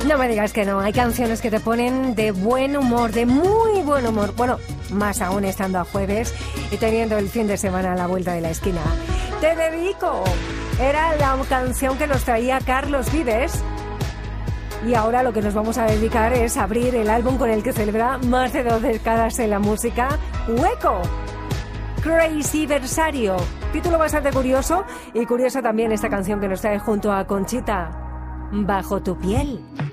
No me digas que no, hay canciones que te ponen de buen humor, de muy buen humor. Bueno, más aún estando a jueves y teniendo el fin de semana a la vuelta de la esquina. Te dedico. Era la canción que nos traía Carlos Vives. Y ahora lo que nos vamos a dedicar es abrir el álbum con el que celebra más de 2 décadas en la música, Hueco. Crazy Versario. Título bastante curioso y curioso también esta canción que nos trae junto a Conchita, Bajo tu piel.